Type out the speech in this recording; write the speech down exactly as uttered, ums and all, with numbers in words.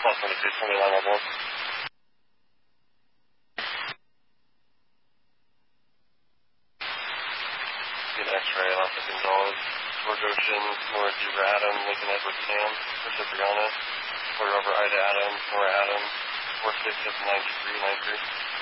Plus twenty-two, twenty-one level. Get an X-ray off the Gonzalez. George Ocean, Nora Zebra Adam, Lincoln Edward Sam, Krista Brianna, Quarter over Ida Adam, Nora Adam, four six seven nine three nine three.